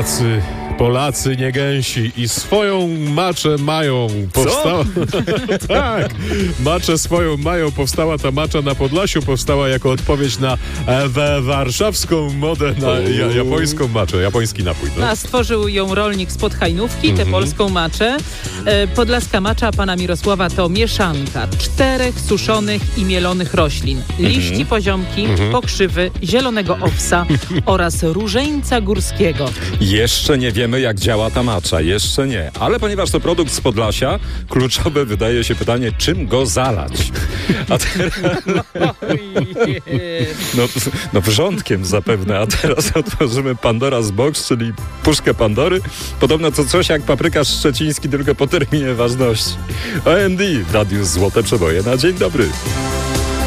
Polacy nie gęsi i swoją maczę mają. Co? Tak, maczę swoją mają. Powstała ta macza na Podlasiu, powstała jako odpowiedź na warszawską modę na japońską maczę, japoński napój. No. A stworzył ją rolnik spod Hajnówki, tę polską maczę. Podlaska macza pana Mirosława to mieszanka 4 suszonych i mielonych roślin, liści poziomki, pokrzywy, zielonego owsa oraz różeńca górskiego. Jeszcze nie wiemy, jak działa ta macza. Jeszcze nie. Ale ponieważ to produkt z Podlasia, kluczowe wydaje się pytanie, czym go zalać? A teraz... No wrzątkiem zapewne. A teraz otworzymy Pandora's Box, czyli puszkę Pandory. Podobno to coś jak paprykarz szczeciński, tylko po terminie ważności. OMD w Radiu Złote Przeboje na dzień dobry.